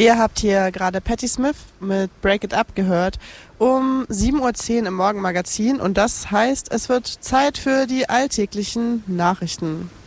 Ihr habt hier gerade Patti Smith mit Break It Up gehört um 7:10 Uhr im Morgenmagazin und das heißt, es wird Zeit für die alltäglichen Nachrichten.